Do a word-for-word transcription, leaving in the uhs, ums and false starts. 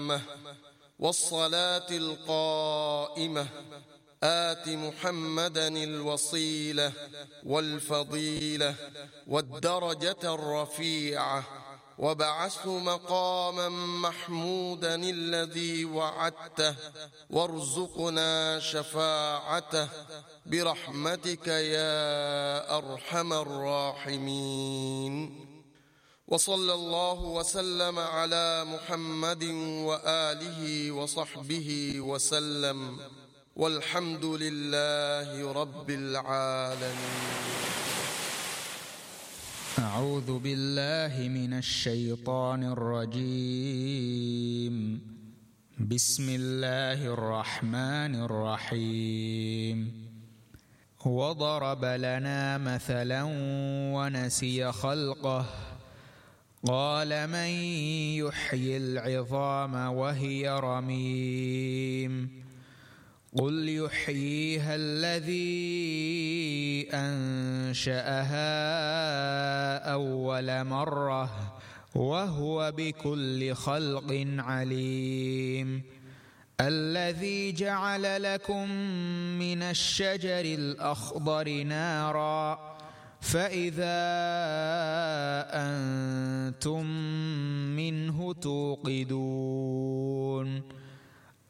والصلاة القائمة آت محمدا الوصيلة والفضيلة والدرجة الرفيعة وابعثه مقاما محمودا الذي وعدته وارزقنا شفاعته برحمتك يا أرحم الراحمين. وصلى الله وسلم على محمد وآله وصحبه وسلم، والحمد لله رب العالمين. أعوذ بالله من الشيطان الرجيم. بسم الله الرحمن الرحيم. وضرب لنا مثلا ونسي خلقه قال من يحيي العظام وهي رميم قل يحييها الذي أنشأها أول مرة وهو بكل خلق عليم. الذي جعل لكم من الشجر الأخضر نارا فإذا أنتم منه توقدون